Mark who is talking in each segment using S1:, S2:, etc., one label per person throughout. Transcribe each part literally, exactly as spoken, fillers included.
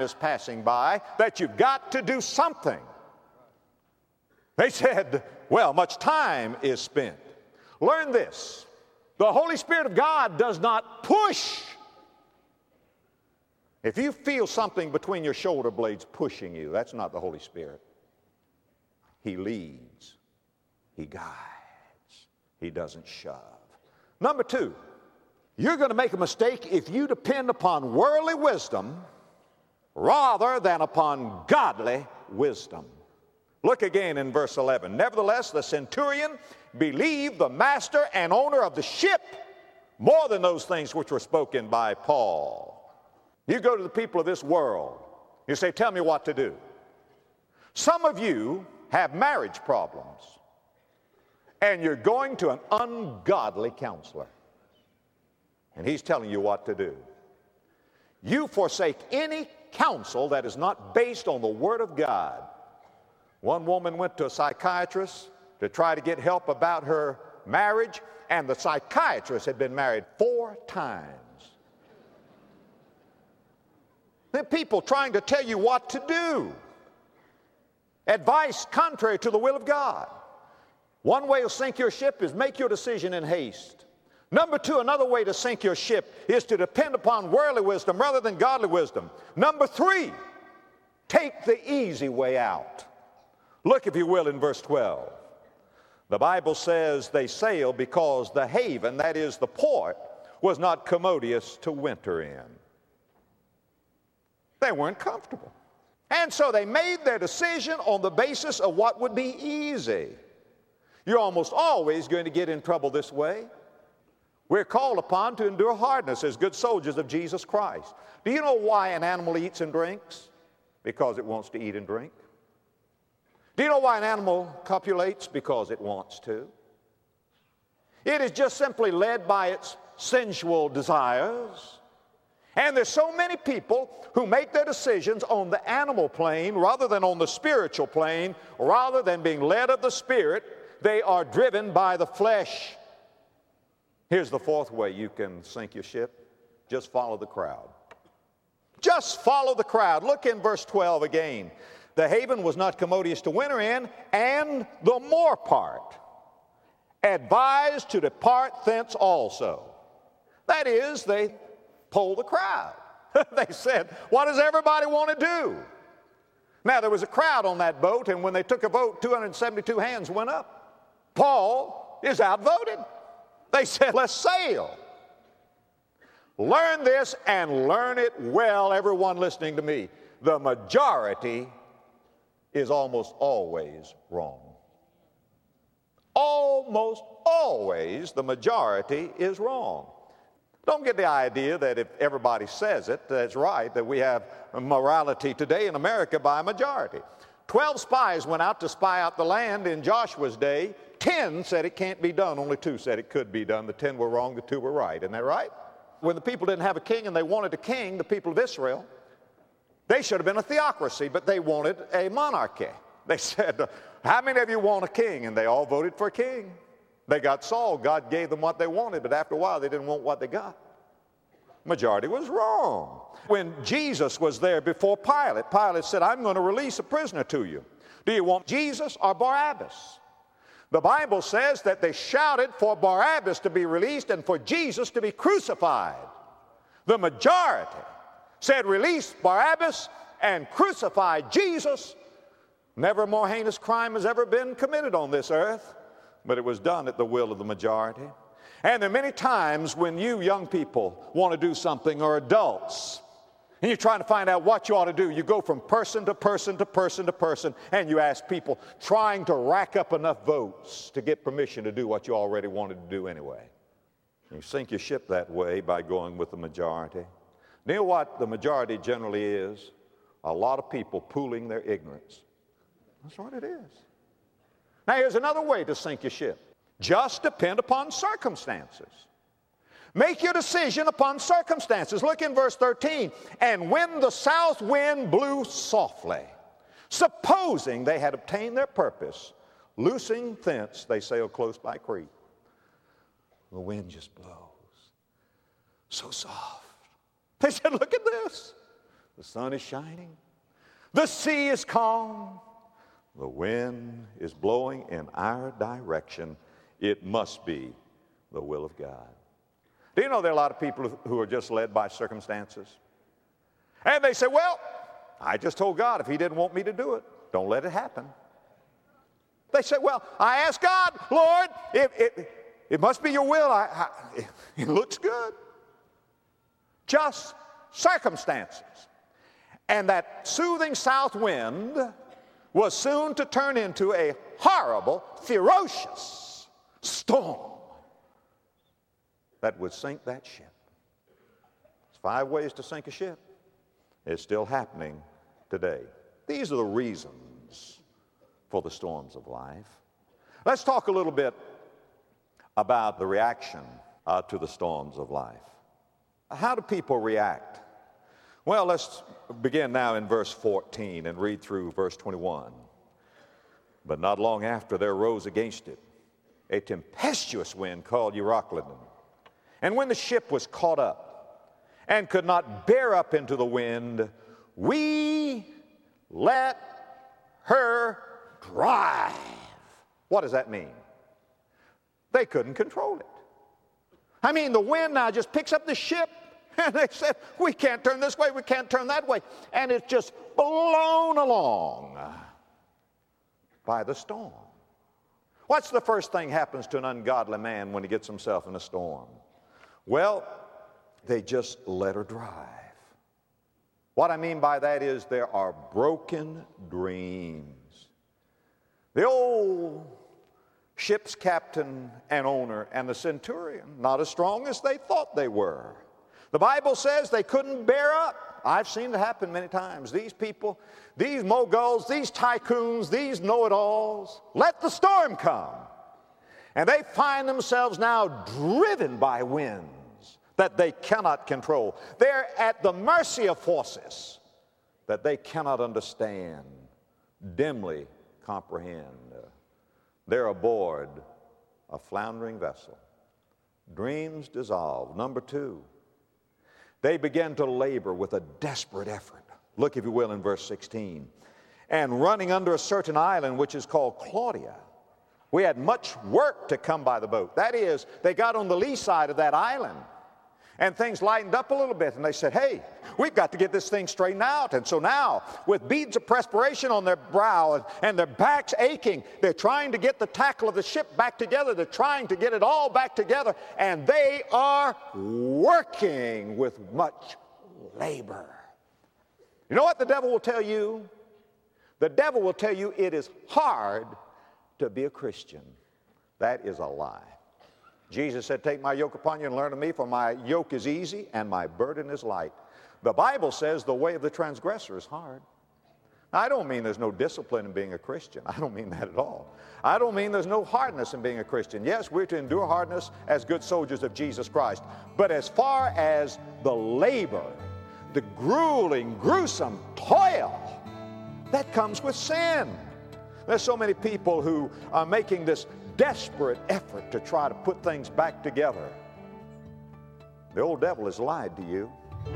S1: is passing by that you've got to do something. They said, well, much time is spent. Learn this. The Holy Spirit of God does not push. If you feel something between your shoulder blades pushing you, that's not the Holy Spirit. He leads. He guides. He doesn't shove. Number two, you're going to make a mistake if you depend upon worldly wisdom rather than upon godly wisdom. Look again in verse eleven. Nevertheless, the centurion believed the master and owner of the ship more than those things which were spoken by Paul. You go to the people of this world, you say, tell me what to do. Some of you have marriage problems, and you're going to an ungodly counselor, and he's telling you what to do. You forsake any counsel that is not based on the Word of God. One woman went to a psychiatrist to try to get help about her marriage, and the psychiatrist had been married four times. There are people trying to tell you what to do. Advice contrary to the will of God. One way to sink your ship is make your decision in haste. Number two, another way to sink your ship is to depend upon worldly wisdom rather than godly wisdom. Number three, take the easy way out. Look, if you will, in verse twelve. The Bible says they sailed because the haven, that is the port, was not commodious to winter in. They weren't comfortable. And so they made their decision on the basis of what would be easy. You're almost always going to get in trouble this way. We're called upon to endure hardness as good soldiers of Jesus Christ. Do you know why an animal eats and drinks? Because it wants to eat and drink. Do you know why an animal copulates? Because it wants to. It is just simply led by its sensual desires. And there's so many people who make their decisions on the animal plane rather than on the spiritual plane. Rather than being led of the Spirit, they are driven by the flesh. Here's the fourth way you can sink your ship. Just follow the crowd. Just follow the crowd. Look in verse twelve again. The haven was not commodious to winter in, and the more part advised to depart thence also. That is, they polled the crowd. They said, what does everybody want to do? Now, there was a crowd on that boat, and when they took a vote, two hundred seventy-two hands went up. Paul is outvoted. They said, let's sail. Learn this and learn it well, everyone listening to me. The majority is almost always wrong. Almost always the majority is wrong. Don't get the idea that if everybody says it, that's right, that we have morality today in America by a majority. Twelve spies went out to spy out the land in Joshua's day. Ten said it can't be done. Only two said it could be done. The ten were wrong, the two were right. Isn't that right? When the people didn't have a king and they wanted a king, the people of Israel, they should have been a theocracy, but they wanted a monarchy. They said, how many of you want a king? And they all voted for a king. They got Saul. God gave them what they wanted, but after a while they didn't want what they got. Majority was wrong. When Jesus was there before Pilate, Pilate said, I'm going to release a prisoner to you. Do you want Jesus or Barabbas? The Bible says that they shouted for Barabbas to be released and for Jesus to be crucified. The majority said, release Barabbas and crucify Jesus. Never a more heinous crime has ever been committed on this earth, but it was done at the will of the majority. And there are many times when you young people want to do something, or adults, and you're trying to find out what you ought to do. You go from person to person to person to person, and you ask people, trying to rack up enough votes to get permission to do what you already wanted to do anyway. You sink your ship that way by going with the majority. You know what the majority generally is? A lot of people pooling their ignorance. That's what it is. Now, here's another way to sink your ship. Just depend upon circumstances. Make your decision upon circumstances. Look in verse thirteen. And when the south wind blew softly, supposing they had obtained their purpose, loosing thence, they sailed close by Crete. The wind just blows. So soft. They said, look at this. The sun is shining. The sea is calm. The wind is blowing in our direction. It must be the will of God. Do you know there are a lot of people who are just led by circumstances? And they say, well, I just told God if he didn't want me to do it, don't let it happen. They say, well, I asked God, Lord, if, if, it must be your will. I, I, it looks good. Just circumstances. And that soothing south wind was soon to turn into a horrible, ferocious storm that would sink that ship. There's five ways to sink a ship. It's still happening today. These are the reasons for the storms of life. Let's talk a little bit about the reaction uh, to the storms of life. How do people react? Well, let's begin now in verse fourteen and read through verse twenty-one. But not long after there arose against it a tempestuous wind called Euroclydon. And when the ship was caught up and could not bear up into the wind, we let her drive. What does that mean? They couldn't control it. I mean, the wind now just picks up the ship, and they said, we can't turn this way, we can't turn that way. And it's just blown along by the storm. What's the first thing happens to an ungodly man when he gets himself in a storm? Well, they just let her drive. What I mean by that is there are broken dreams. The old ship's captain and owner and the centurion, not as strong as they thought they were. The Bible says they couldn't bear up. I've seen it happen many times. These people, these moguls, these tycoons, these know-it-alls, let the storm come. And they find themselves now driven by winds that they cannot control. They're at the mercy of forces that they cannot understand, dimly comprehend. They're aboard a floundering vessel. Dreams dissolve. Number two, they begin to labor with a desperate effort. Look, if you will, in verse sixteen. And running under a certain island, which is called Claudia, we had much work to come by the boat. That is, they got on the lee side of that island, and things lightened up a little bit, and they said, hey, we've got to get this thing straightened out. And so now, with beads of perspiration on their brow and, and their backs aching, they're trying to get the tackle of the ship back together. They're trying to get it all back together, and they are working with much labor. You know what the devil will tell you? The devil will tell you it is hard to be a Christian. That is a lie. Jesus said, take my yoke upon you and learn of me, for my yoke is easy and my burden is light. The Bible says the way of the transgressor is hard. Now, I don't mean there's no discipline in being a Christian. I don't mean that at all. I don't mean there's no hardness in being a Christian. Yes, we're to endure hardness as good soldiers of Jesus Christ. But as far as the labor, the grueling, gruesome toil, that comes with sin. There's so many people who are making this desperate effort to try to put things back together. The old devil has lied to you.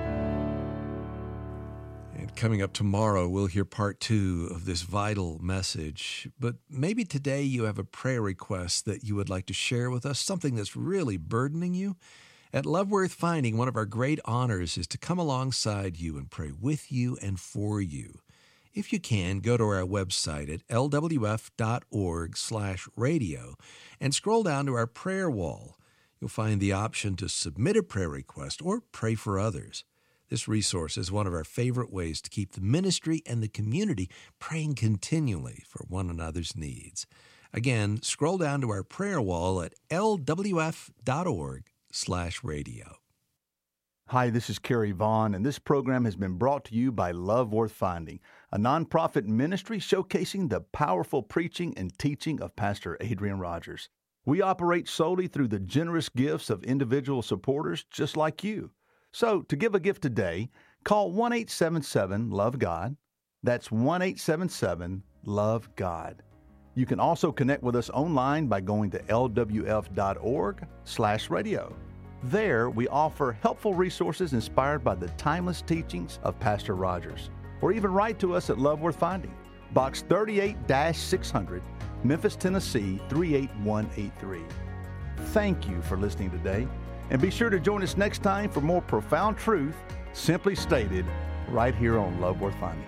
S2: And coming up tomorrow, we'll hear part two of this vital message. But maybe today you have a prayer request that you would like to share with us, something that's really burdening you. At Love Worth Finding, one of our great honors is to come alongside you and pray with you and for you. If you can, go to our website at l w f dot org slash radio and scroll down to our prayer wall. You'll find the option to submit a prayer request or pray for others. This resource is one of our favorite ways to keep the ministry and the community praying continually for one another's needs. Again, scroll down to our prayer wall at l w f dot org slash radio.
S3: Hi, this is Kerry Vaughn, and this program has been brought to you by Love Worth Finding, a nonprofit ministry showcasing the powerful preaching and teaching of Pastor Adrian Rogers. We operate solely through the generous gifts of individual supporters just like you. So, to give a gift today, call one eight seven seven, love God. That's one eight seven seven, love God. You can also connect with us online by going to l w f dot org slash radio. There, we offer helpful resources inspired by the timeless teachings of Pastor Rogers. Or even write to us at Love Worth Finding, Box thirty-eight six hundred, Memphis, Tennessee three eight one eight three. Thank you for listening today, and be sure to join us next time for more profound truth, simply stated, right here on Love Worth Finding.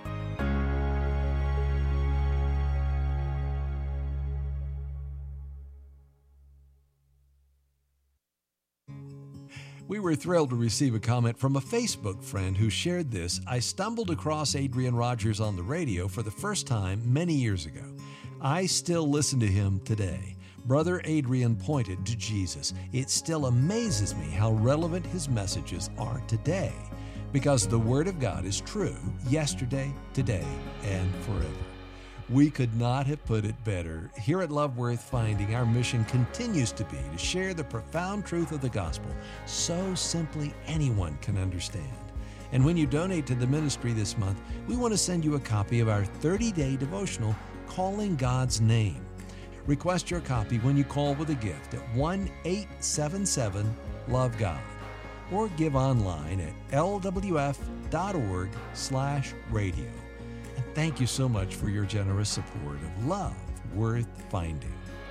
S2: We were thrilled to receive a comment from a Facebook friend who shared this. I stumbled across Adrian Rogers on the radio for the first time many years ago. I still listen to him today. Brother Adrian pointed to Jesus. It still amazes me how relevant his messages are today, because the Word of God is true yesterday, today, and forever. We could not have put it better. Here at Love Worth Finding, our mission continues to be to share the profound truth of the gospel so simply anyone can understand. And when you donate to the ministry this month, we want to send you a copy of our thirty-day devotional, Calling God's Name. Request your copy when you call with a gift at one eight seven seven love God, or give online at l w f dot org slash radio. And thank you so much for your generous support of Love Worth Finding.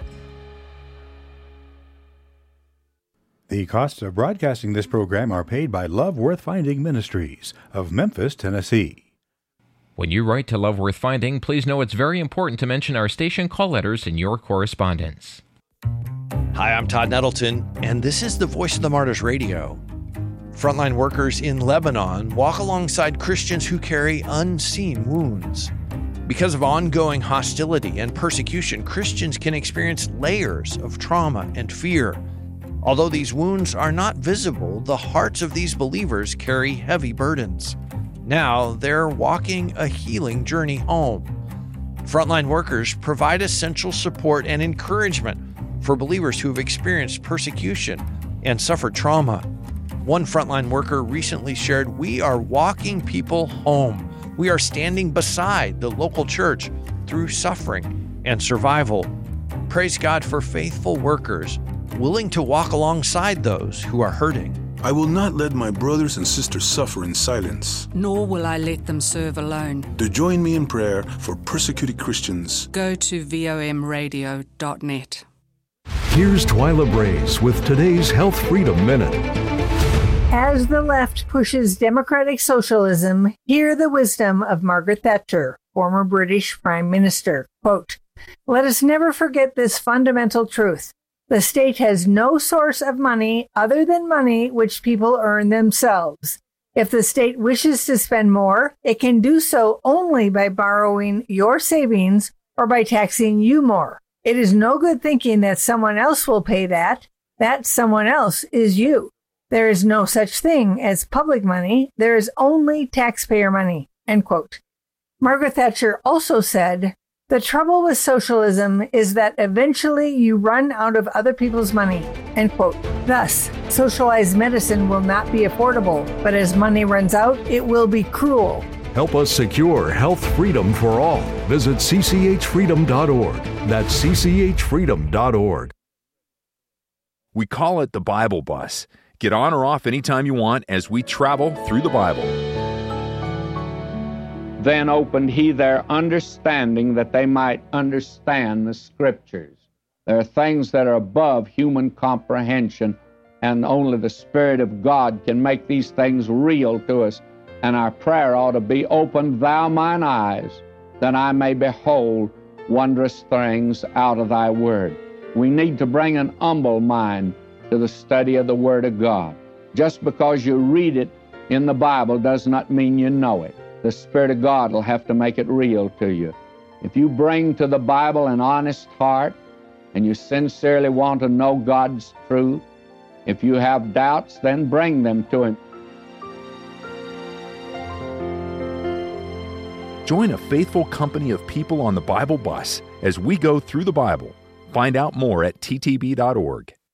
S4: The costs of broadcasting this program are paid by Love Worth Finding Ministries of Memphis, Tennessee.
S5: When you write to Love Worth Finding, please know it's very important to mention our station call letters in your correspondence.
S6: Hi, I'm Todd Nettleton, and this is the Voice of the Martyrs Radio. Frontline workers in Lebanon walk alongside Christians who carry unseen wounds. Because of ongoing hostility and persecution, Christians can experience layers of trauma and fear. Although these wounds are not visible, the hearts of these believers carry heavy burdens. Now they're walking a healing journey home. Frontline workers provide essential support and encouragement for believers who have experienced persecution and suffered trauma. One frontline worker recently shared, "We are walking people home. We are standing beside the local church through suffering and survival." Praise God for faithful workers willing to walk alongside those who are hurting.
S7: I will not let my brothers and sisters suffer in silence.
S8: Nor will I let them serve alone.
S7: To join me in prayer for persecuted Christians,
S8: go to vom radio dot net.
S9: Here's Twyla Brace with today's Health Freedom Minute.
S10: As the left pushes democratic socialism, hear the wisdom of Margaret Thatcher, former British Prime Minister. Quote, "Let us never forget this fundamental truth. The state has no source of money other than money which people earn themselves. If the state wishes to spend more, it can do so only by borrowing your savings or by taxing you more. It is no good thinking that someone else will pay that. That someone else is you. There is no such thing as public money. There is only taxpayer money." End quote. Margaret Thatcher also said, "The trouble with socialism is that eventually you run out of other people's money." End quote. Thus, socialized medicine will not be affordable, but as money runs out, it will be cruel.
S9: Help us secure health freedom for all. Visit c c h freedom dot org. That's c c h freedom dot org.
S11: We call it the Bible Bus. Get on or off anytime you want as we travel through the Bible.
S12: Then opened he their understanding that they might understand the Scriptures. There are things that are above human comprehension, and only the Spirit of God can make these things real to us. And our prayer ought to be, "Open thou mine eyes, that I may behold wondrous things out of thy word." We need to bring an humble mind to the study of the Word of God. Just because you read it in the Bible does not mean you know it. The Spirit of God will have to make it real to you. If you bring to the Bible an honest heart and you sincerely want to know God's truth, if you have doubts, then bring them to Him.
S11: Join a faithful company of people on the Bible Bus as we go through the Bible. Find out more at t t b dot org.